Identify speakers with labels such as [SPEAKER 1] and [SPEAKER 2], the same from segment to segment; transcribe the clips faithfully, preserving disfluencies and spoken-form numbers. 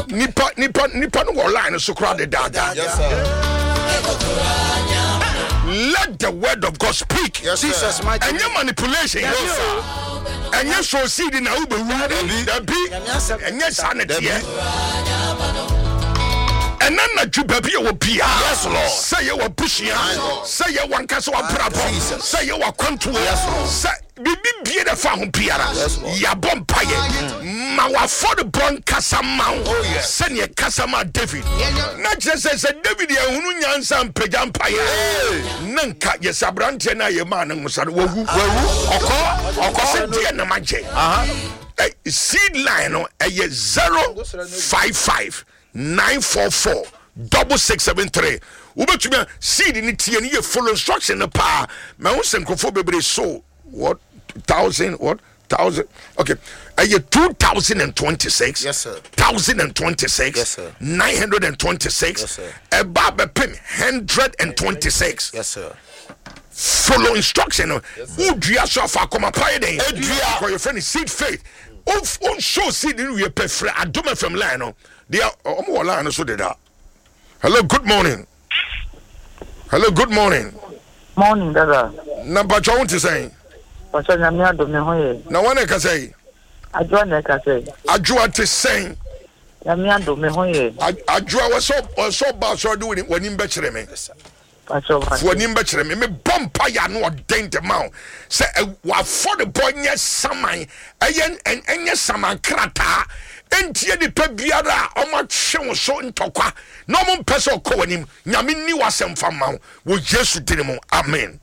[SPEAKER 1] Nipa nipa nipa no line so crowd the dada.
[SPEAKER 2] Yes sir.
[SPEAKER 1] Let the word of God speak.
[SPEAKER 2] Yes, Jesus
[SPEAKER 1] mighty. And your manipulation. Yes sir. And your so seed in a uber. That be. And your sanity. And then the Jubabi will be. Yes, Lord. Say you were pushing. Say you want Castle Bravo. Say you were contour. Say, be beautiful, Piara. Yabon Paye. Mawa for the Bon Casamount. Oh, yes. Send your Casama David. Not just as a David, Union Sam Pejam Paye. Nanka, yes, Abrantena, your man, and Musa. Oko, Oko, dear Namaje. Uh-huh. Seed line, a zero five five. nine four four double six seven three. Ube to me seed in it and you follow instruction the power. My own senkophobia so what thousand what thousand okay. A year two thousand and twenty six.
[SPEAKER 2] Yes sir.
[SPEAKER 1] Thousand and twenty six.
[SPEAKER 2] Yes sir.
[SPEAKER 1] Nine hundred and twenty six.
[SPEAKER 2] Yes sir.
[SPEAKER 1] A baba pin hundred and twenty six.
[SPEAKER 2] Yes sir.
[SPEAKER 1] Follow instruction. Who do you so far come up pay day?
[SPEAKER 2] For
[SPEAKER 1] your friend seed faith. On on show seed in your prefer. I do my from line. They are oh, line so did that. Hello, good morning. Hello, good morning.
[SPEAKER 3] Morning, Dada.
[SPEAKER 1] Number two, what you saying?
[SPEAKER 3] What's your name?
[SPEAKER 1] Now, one I can say.
[SPEAKER 3] I join the cafe.
[SPEAKER 1] I drew at the same.
[SPEAKER 3] Yamiando me hoye.
[SPEAKER 1] I drew was so was so bad so doing it when in better me. When in better me, me bumper ya no dent amount. Say what for the boy yes samai. Ayen and any saman krata. Entie di pe biara o ma hwe so ntokwa no mo pese ko wanim nyame ni wasem fama wo Jesus dine mo amen.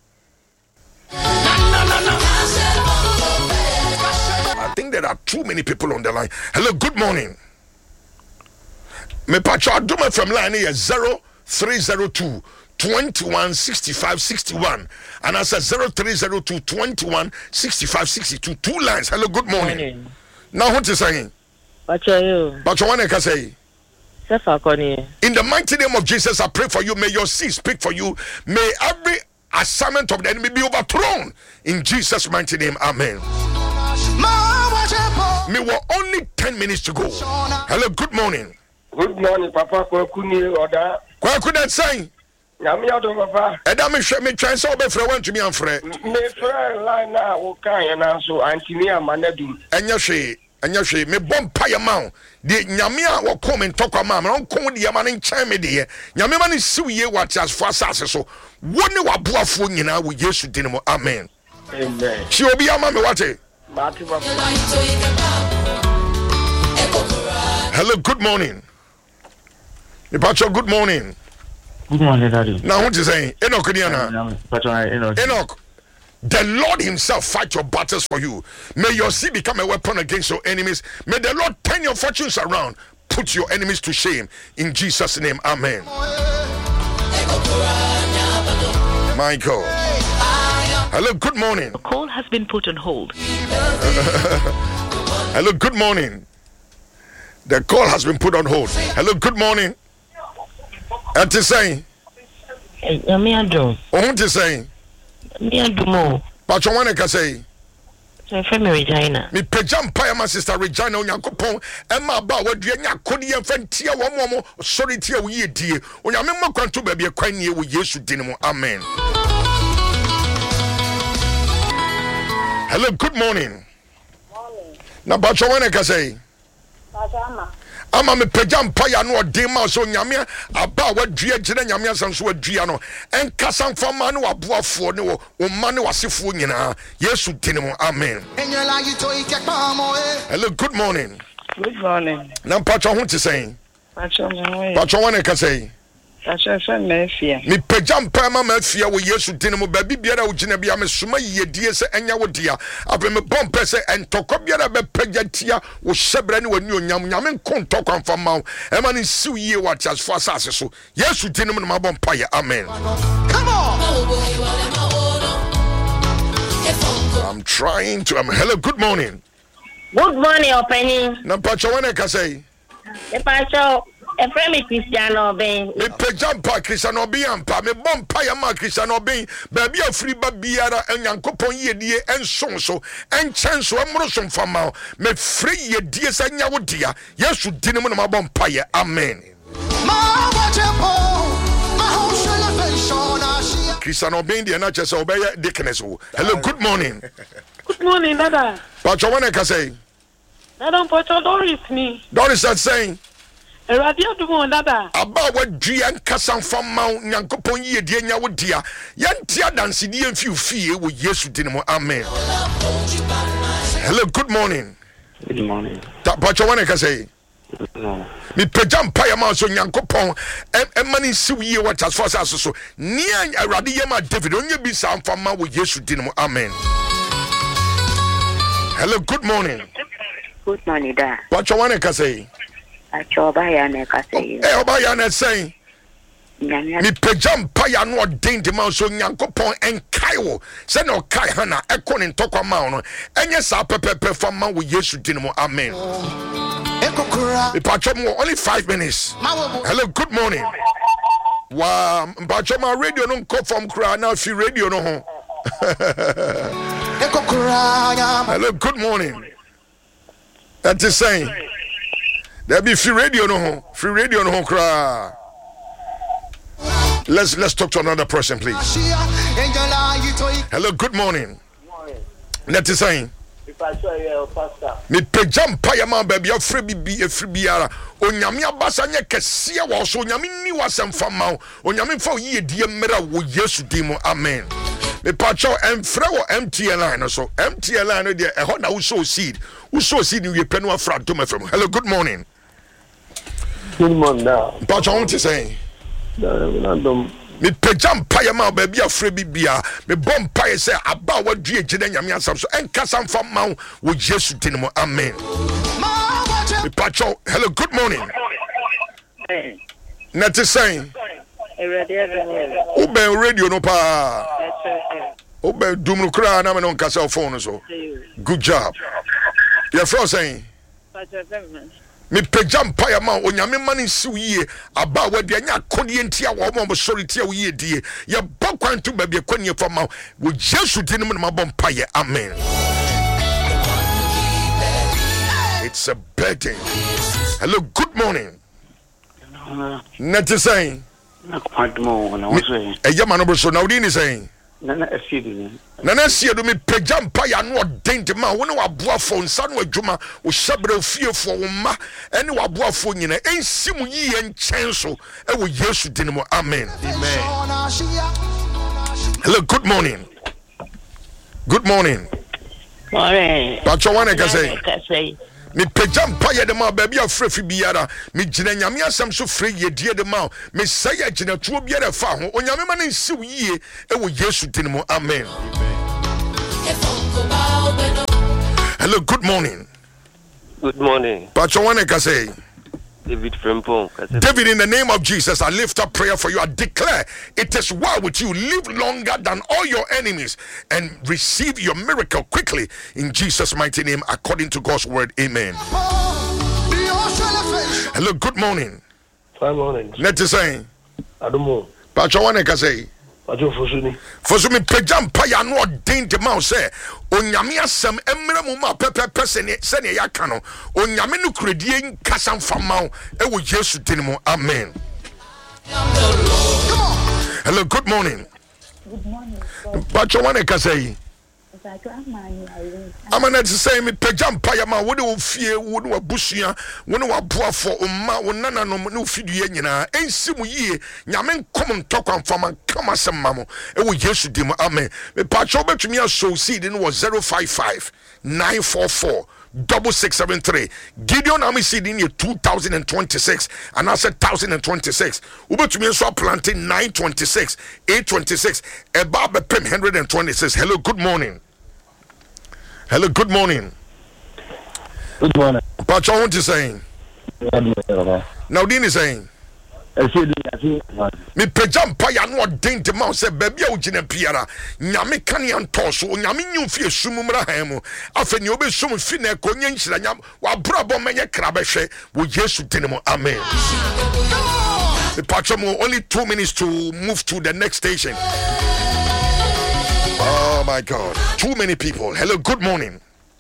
[SPEAKER 1] I think there are too many people on the line. Hello, good morning. Me pacho do me from line here zero three zero two twenty-one sixty-five sixty-one and I said zero three zero two twenty-one sixty-five sixty-two. Two lines. Hello, good morning. morning. Now what you saying?
[SPEAKER 3] What are you?
[SPEAKER 1] But you want to say? In the mighty name of Jesus, I pray for you. May your seed speak for you. May every assignment of the enemy be overthrown. In Jesus' mighty name, amen. Me were only ten minutes to go. Hello, good morning.
[SPEAKER 4] Good morning, Papa. Kwakuni Oda.
[SPEAKER 1] Kwakuni say.
[SPEAKER 4] Yami Oda Papa.
[SPEAKER 1] Eda me hwe me twan so be frɛ want to me amfrɛ.
[SPEAKER 4] Me frɛ line na wo kan na so antini amanadu.
[SPEAKER 1] Enya hwe. Anya hwe me bom paye ma de nyame a wo kom ntokwa ma ma nkom de yama ne nkyɛn me de nyame ma ne siw ye what as for asase so wo ne waboafo nyina wo Yesu din mo amen.
[SPEAKER 4] Amen.
[SPEAKER 1] Shi obi ama me wate. Hello, good morning. Ipacho, good morning.
[SPEAKER 3] Good morning, Daddy.
[SPEAKER 1] Now what you saying? Enoch Enoch. Enoch. The Lord himself fight your battles for you. May your seed become a weapon against your enemies. May the Lord turn your fortunes around. Put your enemies to shame. In Jesus' name, amen. Michael. Hello, good morning.
[SPEAKER 5] The call has been put on hold.
[SPEAKER 1] Hello, good morning. The call has been put on hold. Hello, good morning. What you saying?
[SPEAKER 3] Yamiando.
[SPEAKER 1] What you saying?
[SPEAKER 3] Miadumo.
[SPEAKER 1] But you want to say?
[SPEAKER 3] So, from Regina.
[SPEAKER 1] Me pejam paya my sister Regina Onyankopon Emma ba wadua nya kodi yemfa ntia wo mo sorry tia wo ye die onyame ma kwanto ba bia kwan nie wo Yesu din mo amen. Hello, good morning.
[SPEAKER 6] Morning.
[SPEAKER 1] Na ba cho wane ka say?
[SPEAKER 6] Pajama.
[SPEAKER 1] Ama me pejam paya no odema so nyame aba wadua gina nyame asam so wadua no enkasa mfama no waboafo ne wo ma ne wasefo nyina Yesu din mo amen. Hello, good morning.
[SPEAKER 6] Good morning.
[SPEAKER 1] Na pacho ho te say?
[SPEAKER 6] Pacho me.
[SPEAKER 1] Pacho wane ka say?
[SPEAKER 6] Pacho fe me fia.
[SPEAKER 1] Me pejam pama ma fia wo Yesu din mo ba bibiara wo gina bia me soma yedie se enya wo dia abre me bompe se entoko biara be pejatia wo hyebra ne wani onyam nyame nkonto kwanfa ma e ma ne siw yie wa chas for asase so Yesu din mo ma bompa ya amen. Come on. I'm trying to um, hello, good morning.
[SPEAKER 7] Good morning, Opening.
[SPEAKER 1] Na pacho wane ka say?
[SPEAKER 7] E pacho
[SPEAKER 3] A friend is Christian Obey.
[SPEAKER 1] Me pejampa Christian Obey ampa. Me bompa ya ma Christian Obey. Baby a free babiara and yankopon ye die and son so and chance so amrosom fama. Me free ye die sanya wodia. Yes, you didn't want my bompa ye. Amen. Christian Obey the not just obey deaconess. Hello, good morning.
[SPEAKER 6] Good morning, Dada.
[SPEAKER 1] Pacho one can say.
[SPEAKER 6] Dada, Pacho Doris ni.
[SPEAKER 1] Doris is saying.
[SPEAKER 6] Radio do mo Dada.
[SPEAKER 1] About what Drian Kassan from Mount Yankopon ye dear Yawodia. Yan tia dance the and few fear with yes with dinner. Amen. Hello, good morning.
[SPEAKER 3] Good morning.
[SPEAKER 1] Pacho one can say.
[SPEAKER 3] No.
[SPEAKER 1] Me pejam paya ma so Yankopon and money see ye what as far as so near Radiyama David only be some from ma with yes with dinner. Amen. Hello, good morning.
[SPEAKER 2] Good morning, da.
[SPEAKER 1] Pacho one can say.
[SPEAKER 2] Achoba ya ne ka say.
[SPEAKER 1] Eh, oba ya na say.
[SPEAKER 2] Nyanya.
[SPEAKER 1] Me pejam paya no ordain de ma so Yankopon en kaiwo. Se no kai hana ekọ ne ntokwa ma no. Enye sa pepepe from ma with yes with dinner. Amen. Only five minutes. Hello, good morning. Wow, Mpachoma radio no come from Kra now if you radio no ho. Hello, good morning. That is saying there be free radio no ho. Free radio no ho Kra. Let's let's talk to another person, please. Hello, good morning. That is saying me pejam paya ma baby afre bibi efri biara onyame abasa nye kese wa so onyame ni wasem fama onyame fa yi die mera wo Yesu dim amen me pacho emfre wo M T N line so M T N line no de e ho na wo sow seed wo sow seed we penu afra dom afem. Hello, good morning.
[SPEAKER 4] Good morning now.
[SPEAKER 1] Pacho what you saying?
[SPEAKER 4] No,
[SPEAKER 1] me pejam paya ma baby afre bibia me bom paya say aba wa due gina nyame asam so enka sam fam ma wo Yesu din amen. Me pacho hello, good morning.
[SPEAKER 6] Eh.
[SPEAKER 1] Net is saying
[SPEAKER 6] Radio
[SPEAKER 1] Ube radio no pa Ube dumru kra na me no kasa phone so good job. Your friend saying me pejam paya ma onyame mani siw yie aba wa de anya kodie ntia wo mo sorry tia wo yie die ye bokwan to ba bi kwani fa ma wo Jesu din mu na bom paye amen. It's a burden. Hello, good morning. Net is saying
[SPEAKER 3] Nakwadmo na wo say
[SPEAKER 1] e yama no so na wo din saying
[SPEAKER 3] Nana Efidi.
[SPEAKER 1] Nana Sia do me pejam paya no ordain de ma wo ne waboafo nsa no adwuma wo hyebra fiefo wo ma ene waboafo nyina ensi mu yi enchen so e wo Yesu din mu amen. Amen. Hello, good morning. Good morning.
[SPEAKER 3] Morning.
[SPEAKER 1] Pacho one can say
[SPEAKER 3] say
[SPEAKER 1] me pejam paya de ma baby afrefi biara me gina nyame asam so free ye die de ma me say ya gina tuo biara fa ho onyame ma na nsi wo yie e wo Yesu din mu amen. Hello, good morning.
[SPEAKER 5] Good morning.
[SPEAKER 1] Pacho one can say
[SPEAKER 5] David Frempong.
[SPEAKER 1] David, in the name of Jesus, I lift up prayer for you. I declare it is well with you. Live longer than all your enemies and receive your miracle quickly in Jesus' mighty name, according to God's word. Amen. Hello, good morning.
[SPEAKER 4] Good morning.
[SPEAKER 1] Let us say,
[SPEAKER 4] Adumo.
[SPEAKER 1] Pacho one can say,
[SPEAKER 4] Pacho Fosuni.
[SPEAKER 1] Fosumi pejam paya no ordain de ma say onyame asem emre mu ma pepe person se ne yakano onyame no kredie nkasam fama e wo Yesu din mu amen. Hello, good morning.
[SPEAKER 7] Good morning.
[SPEAKER 1] Pacho one can say I'm not saying me pejam paya ma wo de wo fie wo de wo busua wo ne wo aboafo umma wo nana no no fidue nyina ensi mu yie nyame nkom ntokwa mfama kama semma e wo Yesu dim amen. Me pacho betumi aso seed no was zero five five nine four four double six seven three. Gideon Army seed in year two thousand twenty-six and I said one thousand twenty-six. Ubetumi aso planting nine twenty-six eight twenty-six eba be one hundred twenty-six. Hello, good morning. Hello, good morning.
[SPEAKER 4] Good morning.
[SPEAKER 1] Pacho, what you saying? Now, Dean is saying. me pejam pa ya no den de ma say baby a ugina piara nyame kan ya ntoso nyame nyu fie sumumra han mu afa ni obesum fi na ko nya nhyira nyam wa brabo menye krabehwe wo Yesu dinimo amen. The Patramo, only two minutes to move to the next station. Oh my God, too many people. Hello, good morning.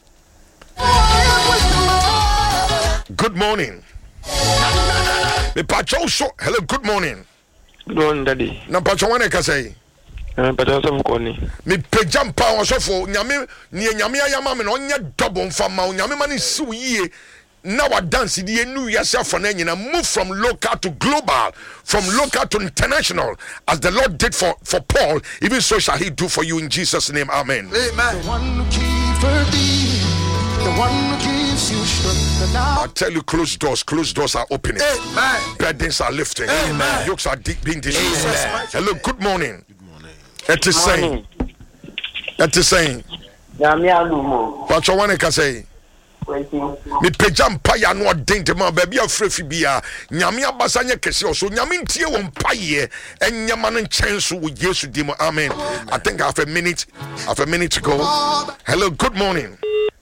[SPEAKER 1] Good morning. The Patrol show. Hello, good morning.
[SPEAKER 5] Good morning, Daddy.
[SPEAKER 1] Na Patrol wane ka say?
[SPEAKER 5] Eh, Patrol so ko ni.
[SPEAKER 1] Me pejam pa o so fo nyame ne nyame ayama me no nya double mfama nyame ma ne siw yie. Now I dance the new yourself for move from local to global, from local to international, as the Lord did for, for Paul, even so shall he do for you in Jesus' name. Amen.
[SPEAKER 7] Amen. The one who keeps thee, the one who gives you strength. I
[SPEAKER 1] tell you, closed doors, closed doors are opening.
[SPEAKER 7] Amen.
[SPEAKER 1] Burdens are lifting.
[SPEAKER 7] Amen.
[SPEAKER 1] Yokes are deep being destroyed. Hello, good morning.
[SPEAKER 3] Good morning.
[SPEAKER 1] It is saying. It is saying. What you want to say? Me pejam pa ya no den de ma ba bia frefi bia nyame abasa nya kese o so nyame ntie wo mpaye enyama no nchen so wo Yesu di mo amen. I think I have a minute I have a minute to go. Hello, good morning.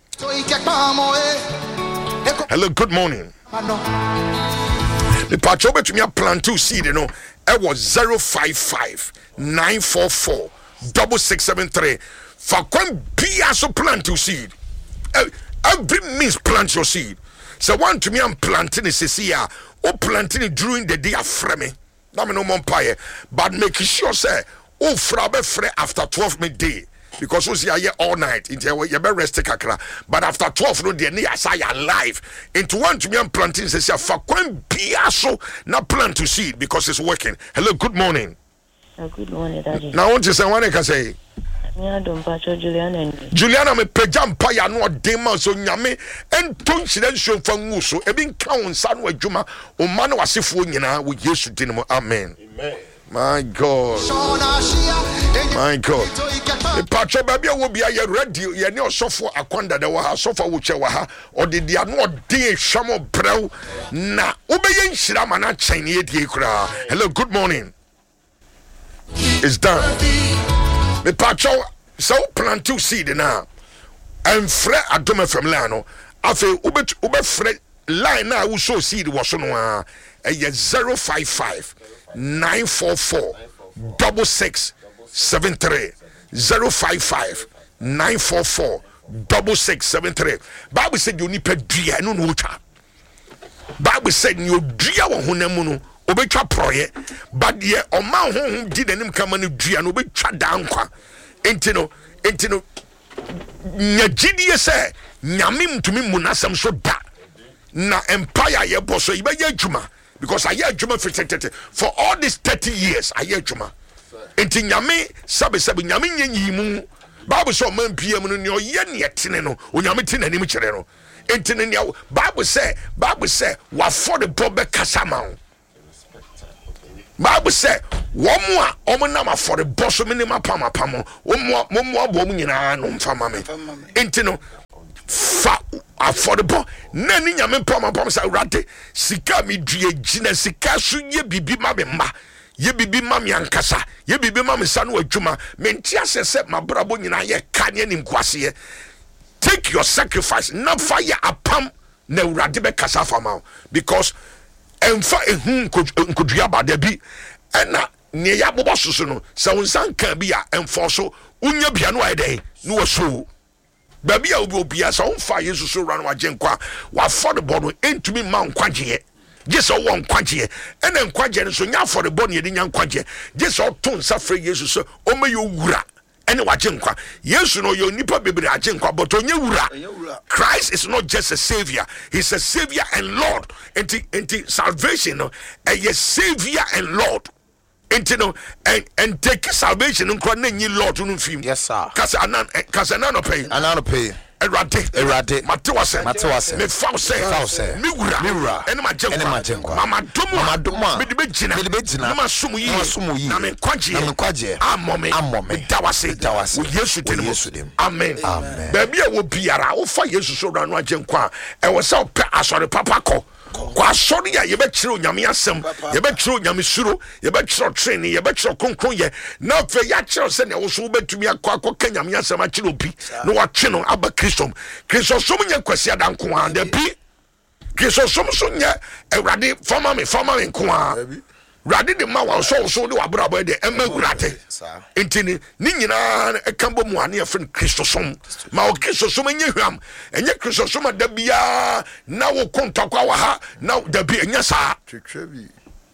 [SPEAKER 1] Hello, good morning. The patcho betumi plant two seed no e was zero five five nine four four six six seven three fa kwan bia so plant two seed. Every means plant your seed. So one to me I'm planting is here or planting it during the day of framing. That me no more pie. But make sure say oh frabe fre after twelve midday. Because we see here all night until you better rest kakra. But after twelve no day near say alive. Into one to me I'm planting is here for when biaso na plant to seed because it's working. Hello, good morning.
[SPEAKER 2] Uh, good morning, Daddy.
[SPEAKER 1] Now what you say one can say?
[SPEAKER 2] Juliana
[SPEAKER 1] Juliana me pejam pa ya no dema so nyame enton hire nso fa ngu so e bi nka won sa no adwuma o ma no wasefo nyina wo Yesu dinimo amen. Amen. My God. My God. The patcho baby will be a radio ye ne osofo akwanda de wa ha sofo wo che wa ha o de dia no de hwamo brew na obeye nhira ma na chen ye die kura. Hello, good morning. It's done. Me patcho so plant two seed now and fre adome from lano afi ube ube fre line na wo so seed wo so no a e zero five five nine four four six six seven three zero five five nine four four six six seven three. Bible said you need pedria no no cha. Bible said you dria wo honamu no obetwa proye but ye oma honhom di nanim kama no dua no obetwa dankwa entino entino nyagidie se nyame mtumi munasam so da na empire ye boso ibe ye adwuma because aye adwuma for all these thirty years aye adwuma enti nyame sabe sabe nyame nyanyimu Bible so man pm no ne oye ne etene no onyame tene anim kire no enti ne Bible say Bible say wa for the bobe kasama. Bible say one more omonama for the boss minima pama pamo one more more bomina no mfama me entino fa affordable nani nyame pama pama sa rade sika mi due gina sika so ye bibi ma be ma ye bibi ma mi ankasa ye bibi ma me sa no adwuma menti asese mabrabo nyina ye kanye nim kwase. Take your sacrifice na fire apam na urade be kasa fama because emfa ehun nkodua bada bi ena ne ya bobo soso no se wonsan kan bi a enforso unya bia no ayde no waso ba bia obi obia se wonfa yesu so ran wa genkwa wa for the board entumi ma nkwaje Jesus won kwaje ena nkwaje no so nya for the board ne nya nkwaje Jesus to nsa fra yesu so o me yo wura ene wa genkwa yesu no yo nipa bebre agenkwa but onye wura. Christ is not just a savior, he's a savior and Lord. Enti enti salvation no a savior and Lord. Enti no and and take salvation nkwa na nyi Lord no fim.
[SPEAKER 8] Yes sir.
[SPEAKER 1] Kasa anan kasa anan pay.
[SPEAKER 8] Anan pay.
[SPEAKER 1] Erade
[SPEAKER 8] erade
[SPEAKER 1] matewase
[SPEAKER 8] matewase
[SPEAKER 1] me fawse
[SPEAKER 8] fawse
[SPEAKER 1] mi wura
[SPEAKER 8] mi wura
[SPEAKER 1] ene ma jenkwa
[SPEAKER 8] ene ma jenkwa
[SPEAKER 1] mama domo
[SPEAKER 8] mama domo
[SPEAKER 1] me de begina
[SPEAKER 8] me de begina
[SPEAKER 1] na masumu yi
[SPEAKER 8] masumu yi
[SPEAKER 1] na me kwaje
[SPEAKER 8] na me kwaje
[SPEAKER 1] amome
[SPEAKER 8] amome
[SPEAKER 1] dawase
[SPEAKER 8] dawase
[SPEAKER 1] wo Yesu tene
[SPEAKER 8] Yesu dem
[SPEAKER 1] amen
[SPEAKER 8] amen
[SPEAKER 1] ba bia wo biara wo fa Yesu so ranu ajenkwa e wo se ope asore papa ko kwa sori ya yebekire onyame asem yebekire onyame suro yebekire training yebekire konkron ye na fe ya kire se ne wo so betumi akwa akwa nyame asem akire obi no wa twe no aba Christom Christom nye kwasi adanko anda pi Christom so nye ewrade forma me forma me nko a rade de ma wa so so de wa brabo de ema gurate entini ni nyina e kambo mu ane afren Christom ma o Christom nye hwam enye Christom da bia na wo kontakwa wa ha na da bia nya sa twetwe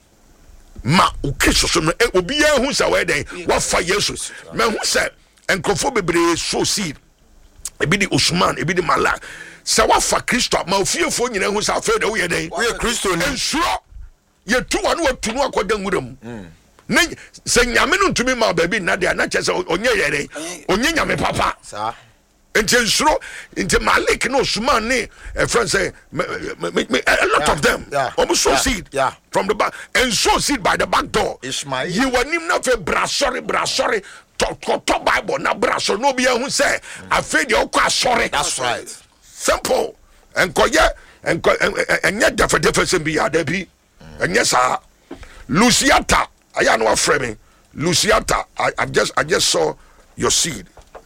[SPEAKER 1] ma o Christom e obi ya hu sa we den wa fa Yesu ma hu se enkrofo bebre so seed ebi di Usman ebi di Mala sa wa fa Christo ma ofiefo nyina hu sa fa de wo ye den
[SPEAKER 8] we Christo ni
[SPEAKER 1] ensuro ye tu wa no atunu akoda nguram ne se nyame no ntumi ma baabi na de na chese onye yere onye nyame papa
[SPEAKER 8] sa
[SPEAKER 1] enti ensuro enti Malik no Usman ni a friend say a lot of them almost so seed from the back and so seed by the back door
[SPEAKER 8] Ishmael
[SPEAKER 1] you were nim na fe bra sorry bra sorry to to Bible na bra so no be hu say afi de okwa sorry
[SPEAKER 8] that's right
[SPEAKER 1] simple and koye and enye defa defa sem bi ya da bi enye sa Luciata aya no afre me Luciata I, I just I just saw your seed.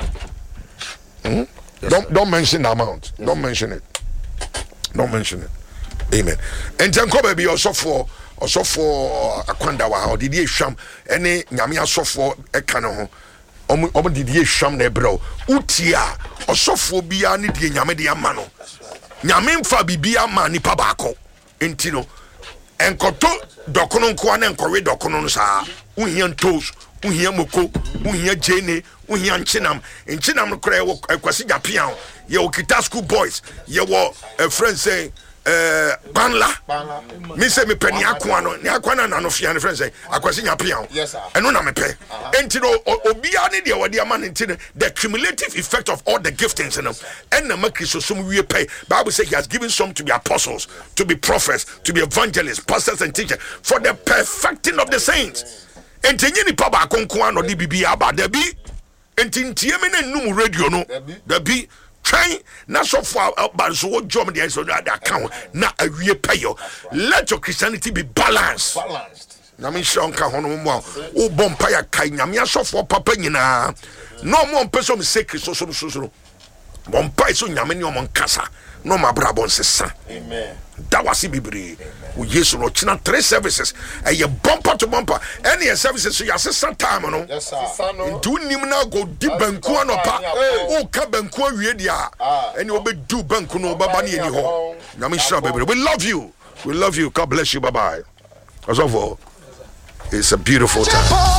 [SPEAKER 1] Hmm? Yes, don't sir. Don't mention the amount. Yes, don't sir. mention it. Don't mention it. Amen. And then come baby also for also for akwanda wa how did ye sham any nyame aso for e kan ho om om did ye sham na bro utia also for bia ne de nyame de ama no nyame mfa bibia ma nipa baako entino enkoto dokono nko na enkowe dokono no sa uhian toes uhian moko uhian jene uhian chinam enchinam no kra e kwasi japian ye okita school boys ye wo a friend say eh banla me say me peni akwa no ne akwa na no fia ne friend say akwasi japian
[SPEAKER 8] yes sir
[SPEAKER 1] eno na me pe entino obia ne de wode ama ne entino the cumulative effect of all the giftings in them and na makristo some we pay Bible say he has given some to be apostles to be prophets to be evangelists pastors and teachers for the perfecting of the saints. Entenye ni pa ba konko ano di bibia ba da bi entintie me na num radio no da bi twen na so for ba so wo jom dey so that account na awie payo let your Christianity be balanced
[SPEAKER 8] balanced
[SPEAKER 1] na me shon ka hono mo o bom pa ya kai nyame asofo papa nyina no mo mpeso me say Christo so so so bom pa so nyame ni o mo nkasa no ma brabon sesa
[SPEAKER 8] amen
[SPEAKER 1] that was bibiri o Yesu no china three services e ye bumper to bumper any services so your sister time no
[SPEAKER 8] yes sir
[SPEAKER 1] do nim na go di banku anopa o ka banku awie dia any obe do banku no baba na eni ho na me sure bibiri we love you we love you God bless you bye bye as of all it's a beautiful time.